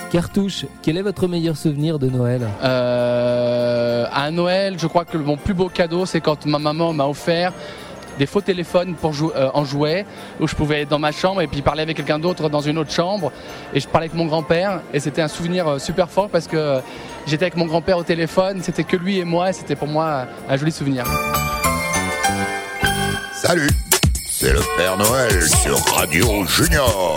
Cartouche, quel est votre meilleur souvenir de Noël ? À Noël, je crois que mon plus beau cadeau, c'est quand ma maman m'a offert des faux téléphones pour en jouet, où je pouvais être dans ma chambre et puis parler avec quelqu'un d'autre dans une autre chambre. Et je parlais avec mon grand-père et c'était un souvenir super fort parce que j'étais avec mon grand-père au téléphone, c'était que lui et moi et c'était pour moi un joli souvenir. Salut, c'est le Père Noël sur Radio Junior.